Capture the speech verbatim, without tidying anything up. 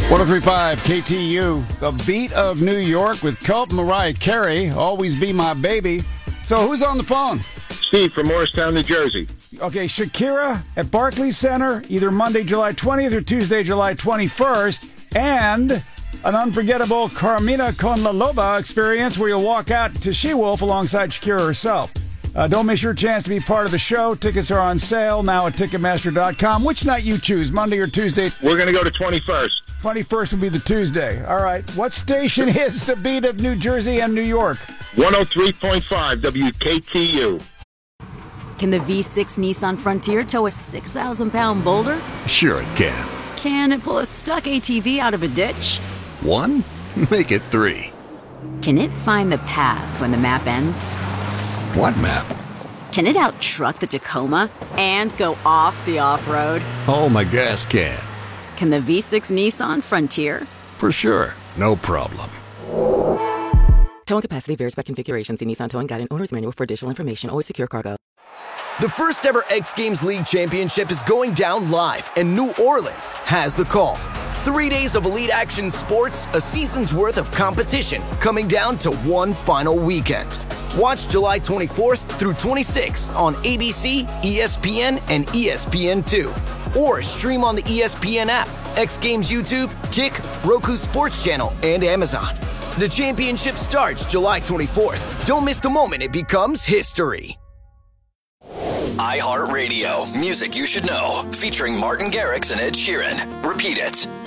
one oh three point five K T U, the beat of New York with Colt and Mariah Carey, Always Be My Baby. So who's on the phone? Steve from Morristown, New Jersey. Okay, Shakira at Barclays Center, either Monday, July twentieth or Tuesday, July twenty-first. And an unforgettable Carmina con la Loba experience where you'll walk out to She-Wolf alongside Shakira herself. Uh, don't miss your chance to be part of the show. Tickets are on sale now at Ticketmaster dot com. Which night you choose, Monday or Tuesday? We're going to go to twenty-first. twenty-first will be the Tuesday. All right. What station is the beat of New Jersey and New York? one oh three point five W K T U. Can the V six Nissan Frontier tow a six thousand pound boulder? Sure it can. Can it pull a stuck A T V out of a ditch? One? Make it three. Can it find the path when the map ends? What map? Can it out-truck the Tacoma and go off the off-road? Oh, my gas can. Can the V six Nissan Frontier? For sure. No problem. Towing capacity varies by configuration. See Nissan Towing Guide and Owner's Manual for additional information. Always secure cargo. The first ever X Games League Championship is going down live, and New Orleans has the call. Three days of elite action sports, a season's worth of competition, coming down to one final weekend. Watch July twenty-fourth through twenty-sixth on A B C, E S P N, and E S P N two. Or stream on the E S P N app, X Games YouTube, Kick, Roku Sports Channel, and Amazon. The championship starts July twenty-fourth. Don't miss the moment it becomes history. iHeartRadio, music you should know, featuring Martin Garrix and Ed Sheeran. Repeat it.